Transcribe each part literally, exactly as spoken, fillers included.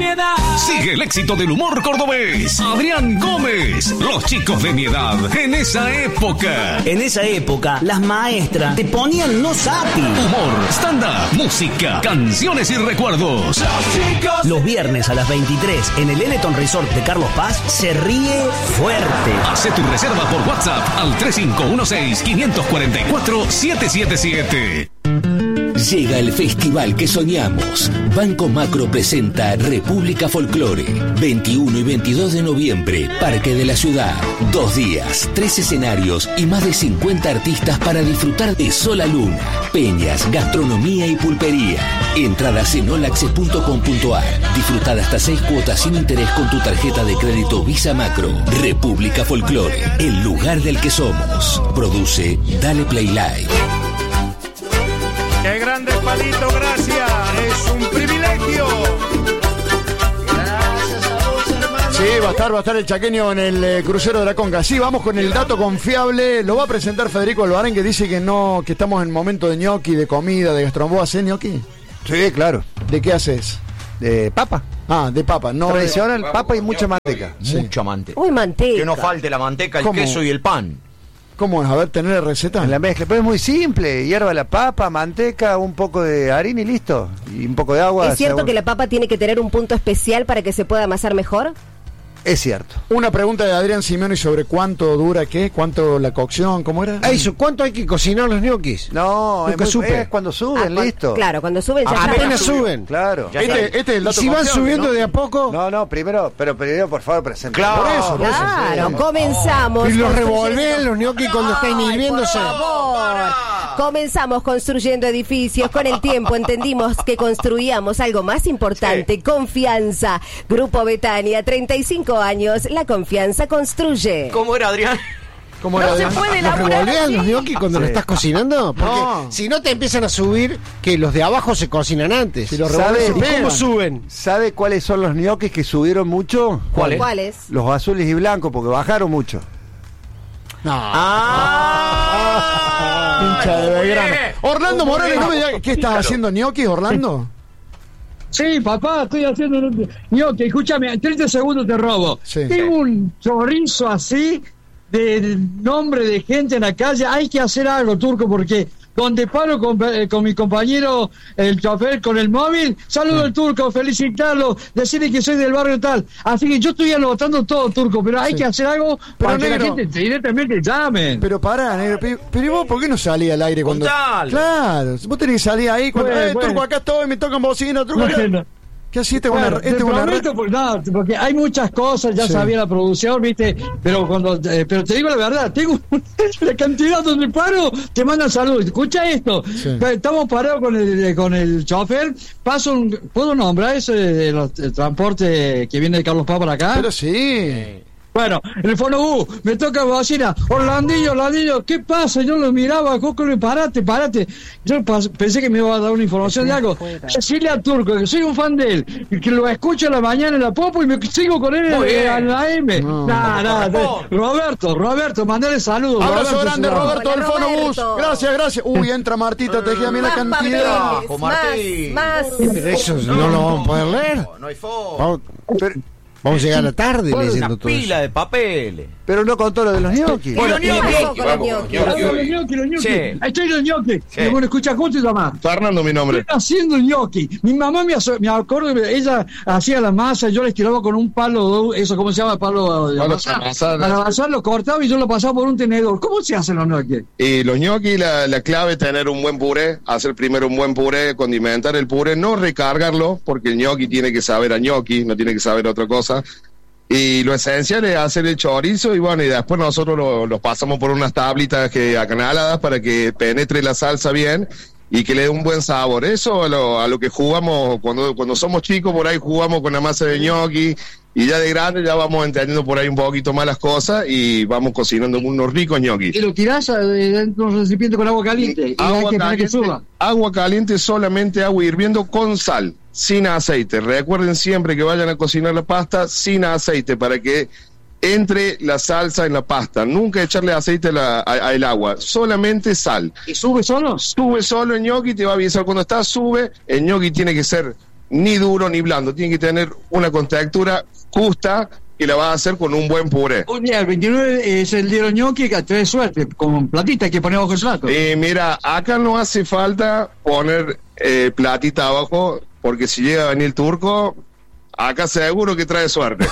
Sigue el éxito del humor cordobés. Adrián Gómez. Los chicos de mi edad en esa época. En esa época, las maestras te ponían no sapi. Humor, stand-up, música, canciones y recuerdos. Los, Los viernes a las veintitrés en el Eleton Resort de Carlos Paz se ríe fuerte. Hace tu reserva por WhatsApp al tres cinco uno seis, cinco cuatro cuatro, siete siete siete. Llega el festival que soñamos. Banco Macro presenta República Folclore. veintiuno y veintidós de noviembre, Parque de la Ciudad. Dos días, tres escenarios y más de cincuenta artistas para disfrutar de Sol a Luna, peñas, gastronomía y pulpería. Entradas en olaxe punto com punto ar. Disfrutad hasta seis cuotas sin interés con tu tarjeta de crédito Visa Macro. República Folclore, el lugar del que somos. Produce Dale Play Live. ¡Qué grande Palito! Gracias, es un privilegio. Gracias a vos, hermano. Sí, va a estar, va a estar el chaqueño en el eh, crucero de la Conca. Sí, vamos con el dato confiable. Lo va a presentar Federico Albarán, que dice que no, que estamos en momento de ñoqui, de comida, de gastronomía. ¿Haces ñoqui? Sí, claro. ¿De qué haces? De papa. Ah, de papa. No tradicional, de... papa y mucha manteca. Sí. Mucha manteca. Uy, manteca. Que no falte la manteca, el ¿Cómo? queso y el pan. ¿Cómo es? A ver, tener la receta. En la mezcla, pero es muy simple. Hierva la papa, manteca, un poco de harina y listo. Y un poco de agua. ¿Es cierto según... que la papa tiene que tener un punto especial para que se pueda amasar mejor? Es cierto. Una pregunta de Adrián Simeoni sobre cuánto dura qué, cuánto la cocción, ¿cómo era? Eso, ¿cuánto hay que cocinar los ñoquis? No, es, Nunca muy, supe. es cuando suben, Ah, cuan- listo. Claro, cuando suben ya está. Apenas suben. Claro. Ya Este, este es el Y dato si van confiable, subiendo ¿no? de a poco, No, no, primero, pero primero, por favor, presenten. Claro. Por eso, por eso. Claro, Sí. comenzamos. y los construyendo- revolven los ñoquis cuando están Ay, hirviéndose. por favor. Comenzamos construyendo edificios. Con el tiempo entendimos que construíamos algo más importante, Sí. confianza. Grupo Betania, treinta y cinco años, la confianza construye. ¿Cómo era, Adrián? ¿Cómo No era? se Adrián? puede ¿Los elaborar revolvean así. los ñoquis cuando lo Sí. estás cocinando? Porque No. si no te empiezan a subir, que los de abajo se cocinan antes. Si los ¿Sabe? revuelves se ¿Y pegan. cómo suben? ¿Sabe cuáles son los ñoquis que subieron mucho? ¿Cuáles? ¿Cuáles? Los azules y blancos, porque bajaron mucho. No. ¡Ah! Hincha de Belgrano. Orlando Muy Morales, bien. no me digas, ¿qué estás haciendo ñoquis, Orlando? Sí, papá, estoy haciendo un ñoqui. Escúchame, en treinta segundos te robo. Sí. Tengo un chorizo así de nombre de gente en la calle. Hay que hacer algo, Turco, porque donde paro con, eh, con mi compañero, el chofer, con el móvil, saludo al Turco, felicitarlo, decirle que soy del barrio tal. Así que yo estoy anotando todo, Turco, pero hay Sí. que hacer algo Pero, para que negro, la gente directamente llamen. Pero pará, negro, pero, pero ¿y vos por qué no salís al aire cuando...? Contalo. Claro, vos tenés que salir ahí cuando... Bueno, eh, Turco, bueno. acá estoy, me tocan bocina, Turco, acá. Bueno. ¿Qué así? Este es Bueno, una, este te es una red- prometo, porque, no, porque hay muchas cosas, ya Sí. sabía la producción, viste, pero cuando eh, pero te digo la verdad, tengo la cantidad donde paro, te mandan saludos. Escucha esto, Sí. estamos parados con el eh, con el chofer, paso un, ¿puedo nombrar ese de los el transporte que viene de Carlos Paz para acá? Pero sí. Bueno, el fono U, me toca bocina, Orlandillo, Orlandillo, ¿qué pasa? Yo lo miraba, Coco, parate, parate. Yo pas- pensé que me iba a dar una información de algo. Decirle a Turco que soy un fan de él, y que lo escucho a la mañana en la Popo y me sigo con él Muy en bien. la, en la M. No. Nah, nah, nah. Corresponde. Roberto, Roberto, mandale saludos. Abrazo Roberto, grande, se llama. Roberto, del Hola, Fono Bus. Roberto. Gracias, gracias. Uy, entra Martita, te a mí la Más cantidad. papeles, Bajo, más, Martín. más. Pero eso no, lo vamos a poder leer. No hay forma. Vamos, Pero, vamos a llegar a la tarde Una leyendo todo pila eso. de papeles. pero no contó lo de los ñoquis. Bueno, ¿Qué pasó ñoqui. con los ñoquis? Ah, los ñoqui, los ñoqui. Sí. Ahí estoy los ñoqui. Sí. Y bueno, escucha, ¿cómo te llamas? Fernando, mi nombre. Estoy haciendo ñoqui. Mi mamá me, aso- me acuerdo que ella hacía la masa, yo la estiraba con un palo, eso, ¿cómo se llama? Palo de Palo amasar. de amasar. Para amasar lo cortaba y yo lo pasaba por un tenedor. ¿Cómo se hacen los ñoquis? Y los ñoquis, la, la clave es tener un buen puré, hacer primero un buen puré, condimentar el puré, no recargarlo, porque el ñoqui tiene que saber a ñoqui, no tiene que saber a otra cosa. Y lo esencial es hacer el chorizo y bueno, y después nosotros lo- los pasamos por unas tablitas que acanaladas para que penetre la salsa bien y que le dé un buen sabor. Eso a lo, a lo que jugamos cuando, cuando somos chicos, por ahí jugamos con la masa de ñoqui y ya de grande ya vamos entendiendo por ahí un poquito más las cosas y vamos cocinando unos ricos ñoquis. Y lo tirás eh, dentro de un recipiente con agua caliente. Y hay Agua que esperar que caliente, suba. agua caliente, solamente agua hirviendo con sal, sin aceite. Recuerden siempre que vayan a cocinar la pasta sin aceite para que entre la salsa en la pasta. Nunca echarle aceite a la- a- al agua, solamente sal. ¿Y sube solo? Sube solo el ñoqui, te va a avisar cuando está, sube. El ñoqui tiene que ser ni duro ni blando, tiene que tener una contextura justa y la vas a hacer con un buen puré. Oye, el veintinueve es el día de los ñoquis, que trae suerte, con platita hay que poner bajo el plato. Y mira, acá no hace falta poner eh, platita abajo, porque si llega a venir el turco, acá seguro que trae suerte.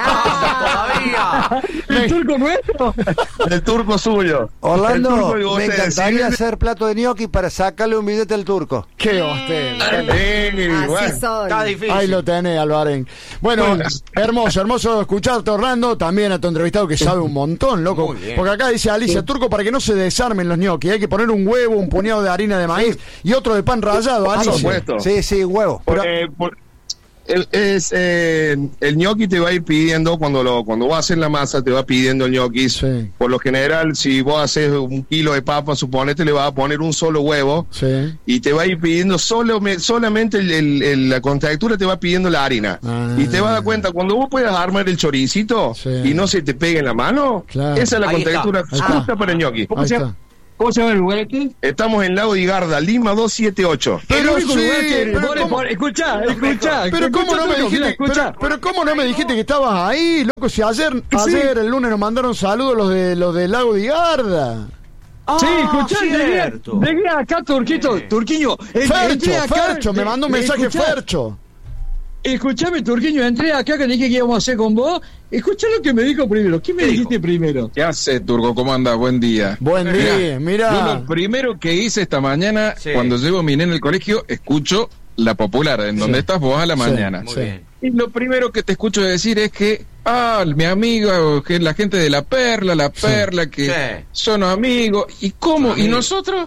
¡Todavía! ¿El turco nuestro? El turco suyo. Orlando, El turco, y vos me te encantaría decís- hacer plato de gnocchi para sacarle un billete al turco. Qué hostel. Sí, Así bueno. son. Está difícil. Ahí lo tenés, Alvaren. Bueno, Bueno. hermoso, hermoso escucharte, Orlando. También a tu entrevistado que sabe un montón, loco. Muy bien. Porque acá dice Alicia, turco, para que no se desarmen los ñoquis, hay que poner un huevo, un puñado de harina de maíz y otro de pan rallado, Por Alicia. supuesto. Sí, sí, huevo. Por- eh, por- el, es, eh, el gnocchi te va a ir pidiendo, cuando lo cuando vas a hacer la masa, te va pidiendo el gnocchi. Sí. Por lo general, si vos haces un kilo de papa, suponete, le vas a poner un solo huevo. Sí. Y te va a ir pidiendo solo, solamente el, el- el- la contextura te va pidiendo la harina. Ah. Y te vas a dar cuenta, cuando vos puedas armar el choricito Sí. y no se te pegue en la mano, Claro. esa es la Ahí contextura está. Ahí justa está. para el gnocchi. Ahí está. ¿Cómo se llama el lugar este? Estamos en Lago de Garda, Lima doscientos setenta y ocho. El Pero único sí, lugar que pero pone- ¿cómo? pone- escuchá, escuchá. Pero cómo no me Escuchá, dijiste, escuchá. pero, pero cómo no me dijiste que estabas ahí, loco, si ayer, ayer el lunes nos mandaron saludos los de los del Lago de Garda. Sí, Ah, escuchá, llegué, cierto. llegué acá, Turquito, Turquiño. en- Fercho, entré acá, Fercho, me mandó un eh, mensaje escuchá, Fercho. Escuchame, Turquiño, entré acá que dije que íbamos a hacer con vos. Escuchá lo que me dijo primero. ¿Qué me dijiste primero? ¿Qué hace, Turco? ¿Cómo andas? Buen día. Buen día, Yo mira. lo primero que hice esta mañana, Sí. cuando llevo a mi nene al colegio, escucho La Popular, en donde Sí. estás vos a la Sí, mañana. Muy sí. bien. Y lo primero que te escucho decir es que, ah, mi amigo, que la gente de La Perla, La Perla, que Sí. son amigos. ¿Y cómo? ¿Y amigos. nosotros?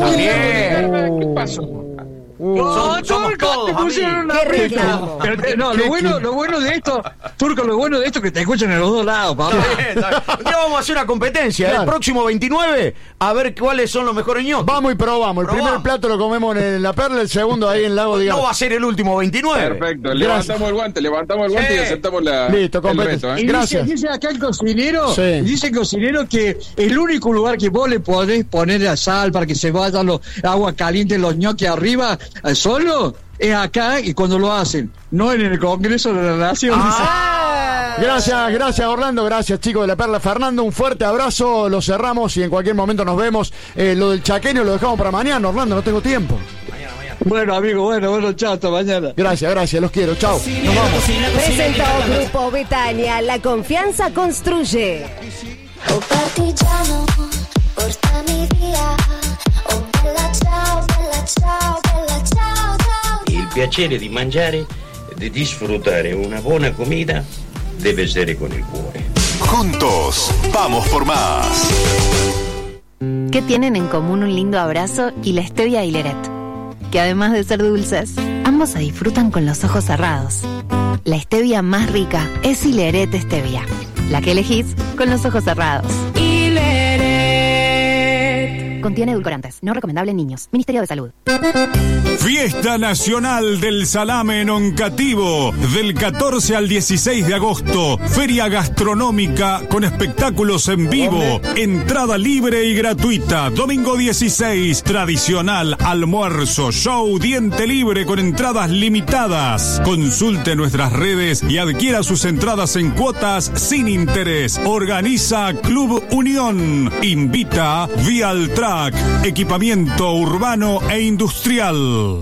También. ¿Qué pasó? Som- somos Turco, todos te pusieron amigos. una Qué rica. reclamo. Pero te- No, lo bueno, lo bueno de esto, Turco, lo bueno de esto es que te escuchan en los dos lados, papá. Está bien, está bien. Un día vamos a hacer una competencia. Claro. El próximo veintinueve, a ver cuáles son los mejores ñoquis. Vamos y probamos. El Probamos. primer plato lo comemos en La Perla, el segundo ahí en Lago de No va Garda. a ser el último veintinueve. Perfecto, Gracias. levantamos el guante, levantamos el guante Sí. y aceptamos la, Listo, el compete. reto, ¿eh? Y Gracias. Dice, dice acá el cocinero, Sí. dice el cocinero que el único lugar que vos le podés poner la sal para que se vayan los agua caliente, los ñoquis arriba, eh, solo, es acá y cuando lo hacen, no en el Congreso de la Nación. Ah. Gracias, gracias Orlando, gracias chicos de La Perla. Fernando, un fuerte abrazo, lo cerramos y en cualquier momento nos vemos. Eh, lo del chaqueño lo dejamos para mañana, Orlando, no tengo tiempo. Bueno, amigo, bueno, bueno, chao, hasta mañana. Gracias, gracias, los quiero, chao. Nos vamos. Presentó Grupo Betania, la confianza construye. Oh partigiano, portami via. Oh bella ciao, bella ciao, bella ciao, ciao. Il piacere di mangiare e di disfruttare una buona comida deve essere con il cuore. Juntos, vamos por más. ¿Qué tienen en común un lindo abrazo y la stevia y Leret? Que además de ser dulces, ambos se disfrutan con los ojos cerrados. La stevia más rica es Hileret Stevia, la que elegís con los ojos cerrados. Contiene edulcorantes, no recomendable en niños. Ministerio de Salud. Fiesta Nacional del Salame en Oncativo, del catorce al dieciséis de agosto. Feria gastronómica con espectáculos en vivo. Entrada libre y gratuita. Domingo dieciséis, tradicional almuerzo, show, diente libre con entradas limitadas. Consulte nuestras redes y adquiera sus entradas en cuotas sin interés. Organiza Club Unión. Invita Vialtrack, equipamiento urbano e industrial.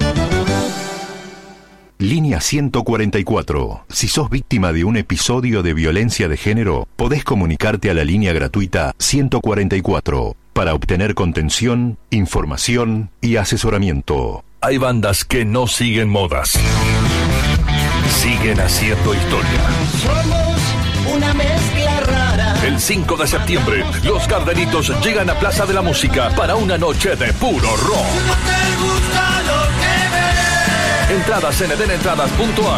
Línea ciento cuarenta y cuatro. Si sos víctima de un episodio de violencia de género, podés comunicarte a la línea gratuita ciento cuarenta y cuatro para obtener contención, información y asesoramiento. Hay bandas que no siguen modas. Siguen haciendo historia. Somos una mezcla rara. El cinco de septiembre, los Gardelitos llegan a Plaza de la Música para una noche de puro rock. Entradas en edenentradas punto ar.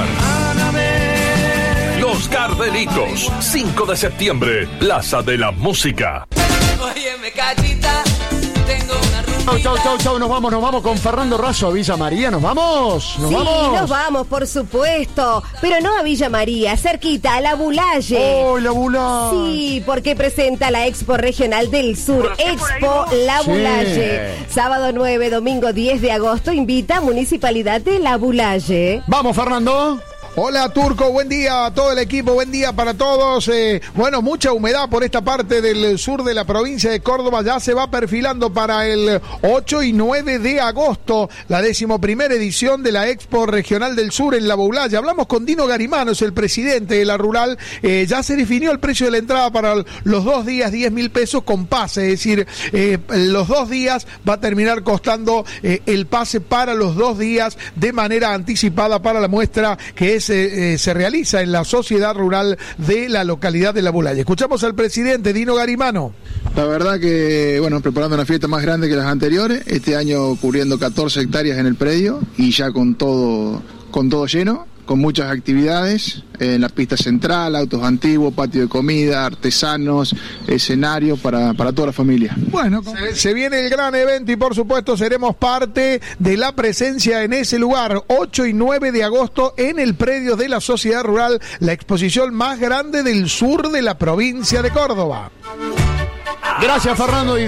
Los Gardelitos, cinco de septiembre, Plaza de la Música. Óyeme, cachita, tengo una rumba. Chau, chau, chau, chau, nos vamos, nos vamos con Fernando Razo a Villa María, ¿nos vamos? ¿Nos sí, vamos? nos vamos, por supuesto, pero no a Villa María, cerquita, a La Bulalle. ¡Oh, La Bulalle! Sí, porque presenta la Expo Regional del Sur, Expo La Bulalle. Sí. Sábado nueve, domingo diez de agosto, invita a Municipalidad de La Bulalle. ¡Vamos, Fernando! Hola Turco, buen día a todo el equipo, buen día para todos. Eh, bueno, mucha humedad por esta parte del sur de la provincia de Córdoba, ya se va perfilando para el ocho y nueve de agosto, la decimoprimera edición de la Expo Regional del Sur en La Bulalle. Hablamos con Dino Garimanos, el presidente de la Rural, eh, ya se definió el precio de la entrada para los dos días, diez mil pesos con pase, es decir, eh, los dos días va a terminar costando eh, el pase para los dos días de manera anticipada para la muestra que es Se, eh, se realiza en la sociedad rural de la localidad de La Bulalle. Escuchamos al presidente Dino Garimano. La verdad que, bueno, preparando una fiesta más grande que las anteriores, este año cubriendo catorce hectáreas en el predio y ya con todo, con todo lleno, con muchas actividades en la pista central, autos antiguos, patio de comida, artesanos, escenarios para, para toda la familia. Bueno, se, se viene el gran evento y por supuesto seremos parte de la presencia en ese lugar, ocho y nueve de agosto en el predio de la Sociedad Rural, la exposición más grande del sur de la provincia de Córdoba. Gracias, Fernando, y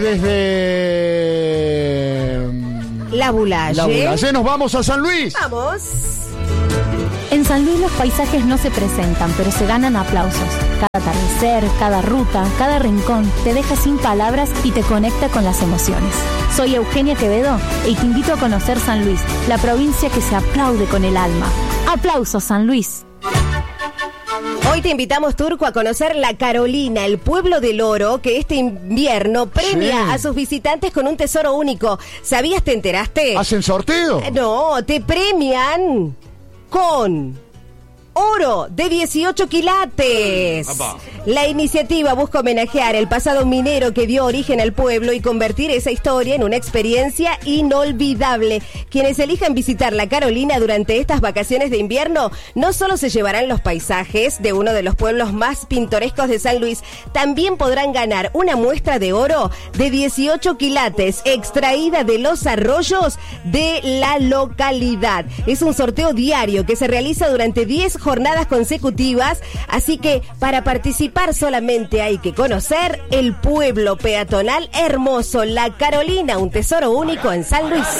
desde La Bulalle, La Bulalle nos vamos a San Luis. Vamos. En San Luis los paisajes no se presentan, pero se ganan aplausos. Cada atardecer, cada ruta, cada rincón te deja sin palabras y te conecta con las emociones. Soy Eugenia Quevedo y te invito a conocer San Luis, la provincia que se aplaude con el alma. ¡Aplausos, San Luis! Hoy te invitamos, Turco, a conocer La Carolina, el pueblo del oro, que este invierno premia sí. a sus visitantes con un tesoro único. ¿Sabías, te enteraste? ¿Hacen sorteo? No, te premian con oro de dieciocho quilates. La iniciativa busca homenajear el pasado minero que dio origen al pueblo y convertir esa historia en una experiencia inolvidable. Quienes elijan visitar La Carolina durante estas vacaciones de invierno no solo se llevarán los paisajes de uno de los pueblos más pintorescos de San Luis, también podrán ganar una muestra de oro de dieciocho quilates extraída de los arroyos de la localidad. Es un sorteo diario que se realiza durante diez jornadas consecutivas, así que para participar solamente hay que conocer el pueblo peatonal hermoso La Carolina, un tesoro único en San Luis.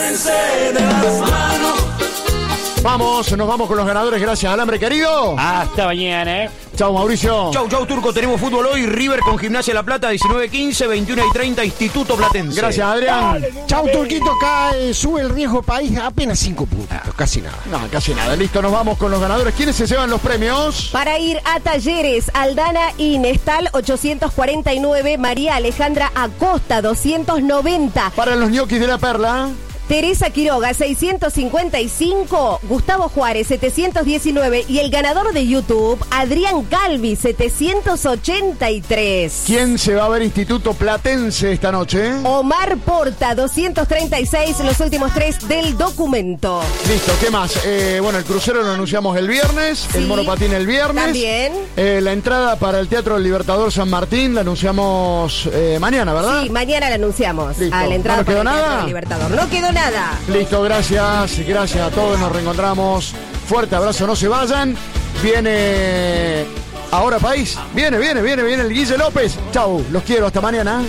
Vamos, nos vamos con los ganadores, gracias Alambre querido. Hasta mañana, eh. Chau, Mauricio. Chau, chau, Turco. Tenemos fútbol hoy. River con Gimnasia La Plata, diecinueve quince, veintiuno y treinta, Instituto Platense. Gracias, Adrián. Chau, Turquito. Cae, sube el riesgo país apenas cinco puntos. Casi nada. No, casi nada. Listo, nos vamos con los ganadores. ¿Quiénes se llevan los premios? Para ir a Talleres, Aldana y Nestal, ochocientos cuarenta y nueve. María Alejandra Acosta, doscientos noventa. Para los ñoquis de la Perla. Teresa Quiroga, seiscientos cincuenta y cinco, Gustavo Juárez, setecientos diecinueve y el ganador de YouTube, Adrián Calvi, setecientos ochenta y tres. ¿Quién se va a ver Instituto Platense esta noche? Omar Porta, doscientos treinta y seis, los últimos tres del documento. Listo, ¿qué más? Eh, bueno, el crucero lo anunciamos el viernes, sí, el monopatín el viernes. También. Eh, la entrada para el Teatro del Libertador San Martín la anunciamos eh, mañana, ¿verdad? Sí, mañana la anunciamos. Listo. A la entrada ¿No nos quedó para el nada? Teatro del Libertador. No quedó nada. Nada. Listo, gracias, gracias a todos, nos reencontramos. Fuerte abrazo, no se vayan. Viene Ahora País, viene, viene, viene, viene el Guille López. Chau, los quiero, hasta mañana.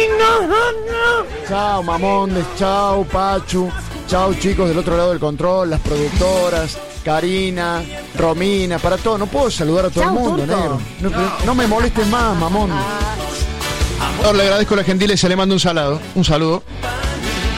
Chau, Mamondes, chau, Pachu. Chau, chicos del otro lado del control, las productoras, Karina, Romina, para todo. No puedo saludar a todo chau, el mundo, Turco. Negro. No, no. no me molestes más, mamón. Ahora le agradezco la gentileza, le mando un salado, un saludo.